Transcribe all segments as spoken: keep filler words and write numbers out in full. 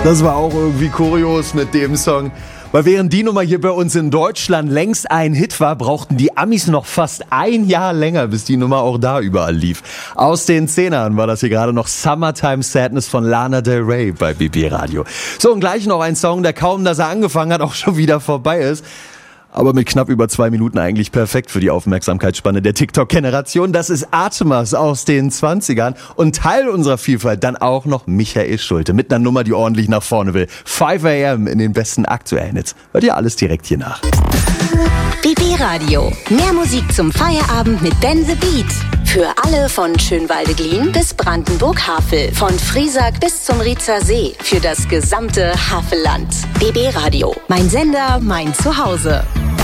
Das war auch irgendwie kurios mit dem Song. Weil während die Nummer hier bei uns in Deutschland längst ein Hit war, brauchten die Amis noch fast ein Jahr länger, bis die Nummer auch da überall lief. Aus den Zehnern war das hier gerade noch Summertime Sadness von Lana Del Rey bei B B Radio. So, und gleich noch ein Song, der kaum, dass er angefangen hat, auch schon wieder vorbei ist. Aber mit knapp über zwei Minuten eigentlich perfekt für die Aufmerksamkeitsspanne der TikTok-Generation. Das ist Atemas aus den zwanzigern und Teil unserer Vielfalt dann auch noch Michael Schulte mit einer Nummer, die ordentlich nach vorne will. five a m in den besten aktuellen Hits. Hört ihr alles direkt hier nach. B B Radio. Mehr Musik zum Feierabend mit Ben the Beat. Für alle von Schönwalde-Glien bis Brandenburg-Havel. Von Friesack bis zum Rietzer See. Für das gesamte Havelland. B B Radio. Mein Sender, mein Zuhause.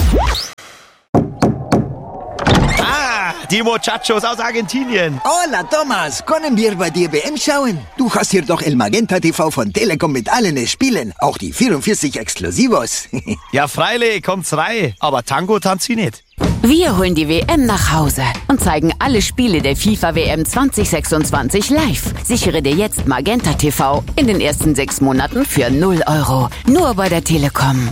Ah, die Muchachos aus Argentinien. Hola, Thomas. Können wir bei dir W M schauen? Du hast hier doch El Magenta T V von Telekom mit allen Spielen. Auch die vierundvierzig Exklusivos. Ja, freilich, kommt's rein. Aber Tango tanzt sie nicht. Wir holen die W M nach Hause und zeigen alle Spiele der FIFA W M zwanzig sechsundzwanzig live. Sichere dir jetzt Magenta T V in den ersten sechs Monaten für null Euro. Nur bei der Telekom.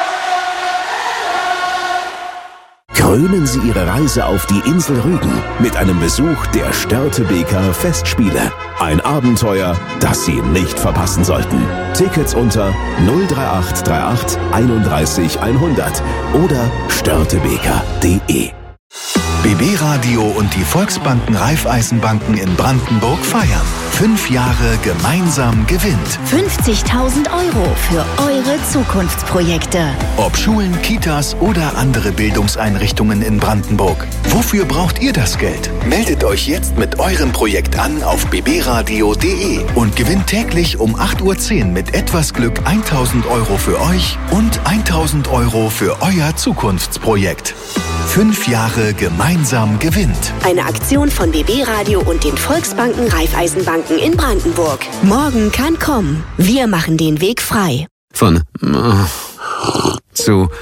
Krönen Sie Ihre Reise auf die Insel Rügen mit einem Besuch der Störtebeker Festspiele. Ein Abenteuer, das Sie nicht verpassen sollten. Tickets unter null drei acht drei acht einunddreißig hundert oder störtebeker punkt de. B B Radio und die Volksbanken Raiffeisenbanken in Brandenburg feiern. Fünf Jahre gemeinsam gewinnt. fünfzigtausend Euro für eure Zukunftsprojekte. Ob Schulen, Kitas oder andere Bildungseinrichtungen in Brandenburg. Wofür braucht ihr das Geld? Meldet euch jetzt mit eurem Projekt an auf b b radio punkt de und gewinnt täglich um acht Uhr zehn mit etwas Glück eintausend Euro für euch und eintausend Euro für euer Zukunftsprojekt. Fünf Jahre gemeinsam gewinnt. Eine Aktion von B B Radio und den Volksbanken Raiffeisenbanken in Brandenburg. Morgen kann kommen. Wir machen den Weg frei. Von zu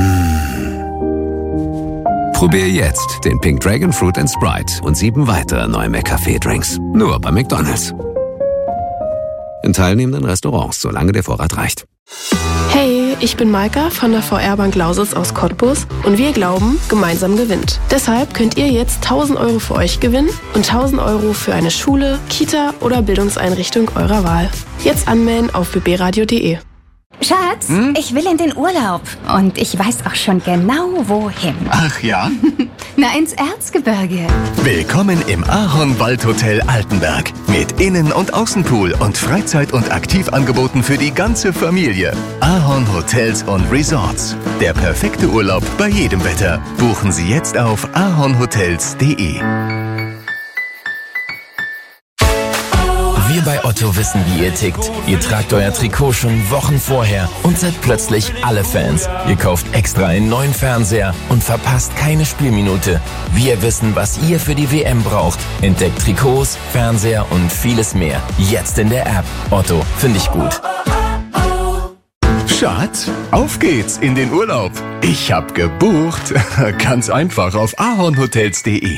Probier jetzt den Pink Dragon Fruit and Sprite und sieben weitere neue McCafé-Drinks. Nur bei McDonald's. In teilnehmenden Restaurants, solange der Vorrat reicht. Hey, ich bin Maika von der V R-Bank Lausitz aus Cottbus und wir glauben, gemeinsam gewinnt. Deshalb könnt ihr jetzt tausend Euro für euch gewinnen und tausend Euro für eine Schule, Kita oder Bildungseinrichtung eurer Wahl. Jetzt anmelden auf b b radio punkt de. Schatz, hm? Ich will in den Urlaub und ich weiß auch schon genau, wohin. Ach ja? Na, ins Erzgebirge. Willkommen im Ahorn Waldhotel Altenberg. Mit Innen- und Außenpool und Freizeit- und Aktivangeboten für die ganze Familie. Ahorn Hotels und Resorts. Der perfekte Urlaub bei jedem Wetter. Buchen Sie jetzt auf ahornhotels punkt de. Wir bei Otto wissen, wie ihr tickt. Ihr tragt euer Trikot schon Wochen vorher und seid plötzlich alle Fans. Ihr kauft extra einen neuen Fernseher und verpasst keine Spielminute. Wir wissen, was ihr für die W M braucht. Entdeckt Trikots, Fernseher und vieles mehr. Jetzt in der App. Otto, finde ich gut. Schatz, auf geht's in den Urlaub. Ich hab gebucht. Ganz einfach auf ahornhotels punkt de.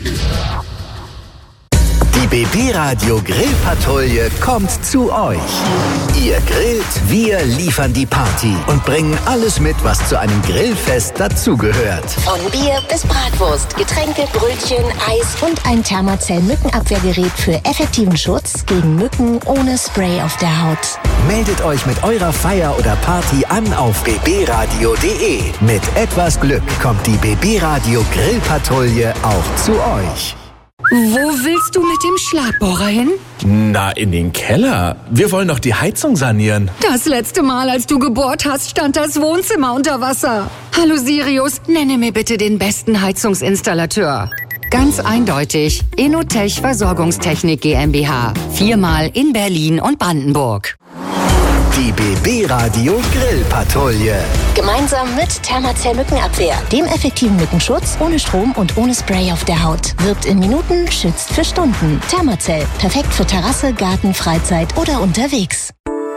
Die B B Radio Grillpatrouille kommt zu euch. Ihr grillt, wir liefern die Party und bringen alles mit, was zu einem Grillfest dazugehört. Von Bier bis Bratwurst, Getränke, Brötchen, Eis und ein Thermacell-Mückenabwehrgerät für effektiven Schutz gegen Mücken ohne Spray auf der Haut. Meldet euch mit eurer Feier oder Party an auf b b radio punkt de. Mit etwas Glück kommt die B B Radio Grillpatrouille auch zu euch. Wo willst du mit dem Schlagbohrer hin? Na, in den Keller. Wir wollen doch die Heizung sanieren. Das letzte Mal, als du gebohrt hast, stand das Wohnzimmer unter Wasser. Hallo Sirius, nenne mir bitte den besten Heizungsinstallateur. Ganz eindeutig, Inotech Versorgungstechnik GmbH. Viermal in Berlin und Brandenburg. Die B B Radio Grillpatrouille. Gemeinsam mit Thermacell Mückenabwehr, dem effektiven Mückenschutz, ohne Strom und ohne Spray auf der Haut. Wirkt in Minuten, schützt für Stunden. Thermacell, perfekt für Terrasse, Garten, Freizeit oder unterwegs.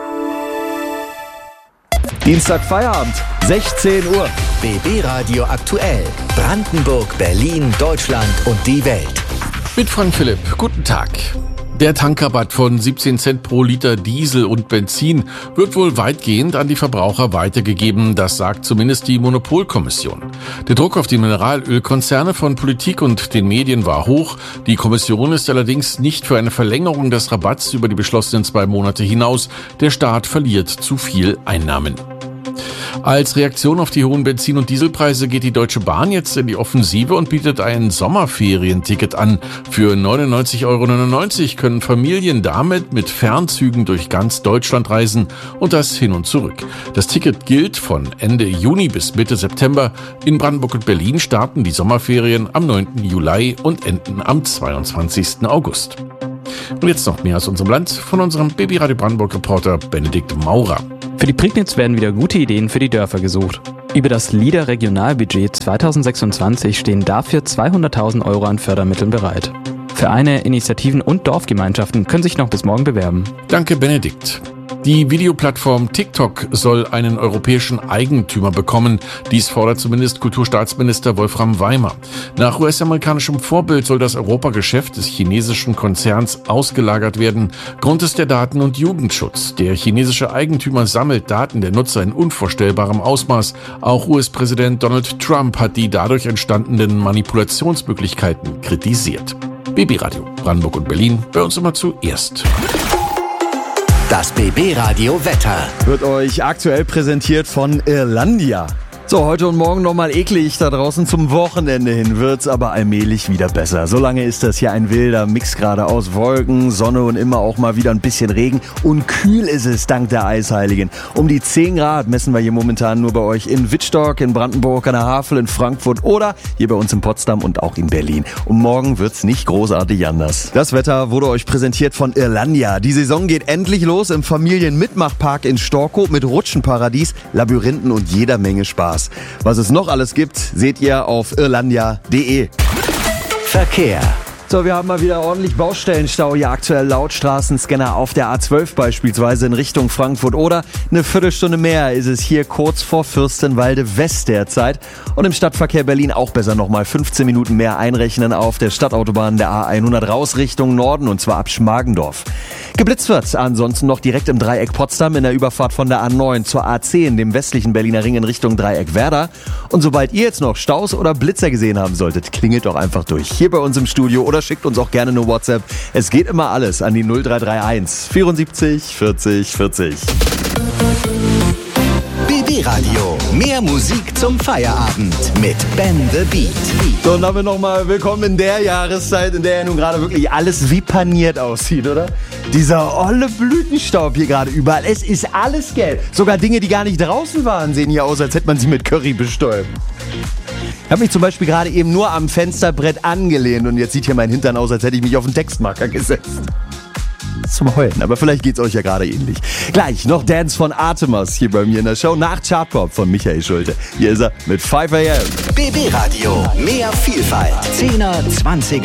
Dienstag Feierabend, sechzehn Uhr. B B Radio aktuell. Brandenburg, Berlin, Deutschland und die Welt. Mit Frank Philipp, guten Tag. Der Tankrabatt von siebzehn Cent pro Liter Diesel und Benzin wird wohl weitgehend an die Verbraucher weitergegeben, das sagt zumindest die Monopolkommission. Der Druck auf die Mineralölkonzerne von Politik und den Medien war hoch. Die Kommission ist allerdings nicht für eine Verlängerung des Rabatts über die beschlossenen zwei Monate hinaus. Der Staat verliert zu viel Einnahmen. Als Reaktion auf die hohen Benzin- und Dieselpreise geht die Deutsche Bahn jetzt in die Offensive und bietet ein Sommerferienticket an. Für neunundneunzig Euro neunundneunzig können Familien damit mit Fernzügen durch ganz Deutschland reisen und das hin und zurück. Das Ticket gilt von Ende Juni bis Mitte September. In Brandenburg und Berlin starten die Sommerferien am neunten Juli und enden am zweiundzwanzigsten August. Und jetzt noch mehr aus unserem Land von unserem Baby Radio Brandenburg Reporter Benedikt Maurer. Für die Prignitz werden wieder gute Ideen für die Dörfer gesucht. Über das LIDA Regionalbudget zweitausendsechsundzwanzig stehen dafür zweihunderttausend Euro an Fördermitteln bereit. Vereine, Initiativen und Dorfgemeinschaften können sich noch bis morgen bewerben. Danke, Benedikt. Die Videoplattform TikTok soll einen europäischen Eigentümer bekommen. Dies fordert zumindest Kulturstaatsminister Wolfram Weimer. Nach U S-amerikanischem Vorbild soll das Europageschäft des chinesischen Konzerns ausgelagert werden. Grund ist der Daten- und Jugendschutz. Der chinesische Eigentümer sammelt Daten der Nutzer in unvorstellbarem Ausmaß. Auch U S-Präsident Donald Trump hat die dadurch entstandenen Manipulationsmöglichkeiten kritisiert. B B Radio Brandenburg und Berlin, bei uns immer zuerst. Das B B-Radio Wetter wird euch aktuell präsentiert von Irlandia. So, heute und morgen nochmal eklig da draußen. Zum Wochenende hin wird's aber allmählich wieder besser. Solange ist das hier ein wilder Mix gerade aus Wolken, Sonne und immer auch mal wieder ein bisschen Regen. Und kühl ist es dank der Eisheiligen. Um die zehn Grad messen wir hier momentan nur bei euch in Wittstock, in Brandenburg, an der Havel, in Frankfurt oder hier bei uns in Potsdam und auch in Berlin. Und morgen wird's nicht großartig anders. Das Wetter wurde euch präsentiert von Irlandia. Die Saison geht endlich los im Familienmitmachpark in Storkow mit Rutschenparadies, Labyrinthen und jeder Menge Spaß. Was es noch alles gibt, seht ihr auf irlandia punkt de. Verkehr. So, wir haben mal wieder ordentlich Baustellenstau hier aktuell laut Straßenscanner auf der A zwölf beispielsweise in Richtung Frankfurt oder eine Viertelstunde mehr ist es hier kurz vor Fürstenwalde West derzeit und im Stadtverkehr Berlin auch besser nochmal fünfzehn Minuten mehr einrechnen auf der Stadtautobahn der A hundert raus Richtung Norden und zwar ab Schmargendorf. Geblitzt wird ansonsten noch direkt im Dreieck Potsdam in der Überfahrt von der A neun zur A zehn, dem westlichen Berliner Ring in Richtung Dreieck Werder. Und sobald ihr jetzt noch Staus oder Blitzer gesehen haben solltet, klingelt doch einfach durch hier bei uns im Studio oder schickt uns auch gerne eine WhatsApp. Es geht immer alles an die null drei drei eins vierundsiebzig vierzig vierzig. B B-Radio. Mehr Musik zum Feierabend mit Ben the Beat. So, und damit nochmal willkommen in der Jahreszeit, in der ja nun gerade wirklich alles wie paniert aussieht, oder? Dieser olle Blütenstaub hier gerade überall. Es ist alles gelb. Sogar Dinge, die gar nicht draußen waren, sehen hier aus, als hätte man sie mit Curry bestäubt. Ich habe mich zum Beispiel gerade eben nur am Fensterbrett angelehnt und jetzt sieht hier mein Hintern aus, als hätte ich mich auf einen Textmarker gesetzt. Zum Heulen, aber vielleicht geht's euch ja gerade ähnlich. Gleich noch Dance von Artemis hier bei mir in der Show nach Chartpop von Michael Schulte. Hier ist er mit fünf a m. B B-Radio, mehr Vielfalt. zehner, zwanziger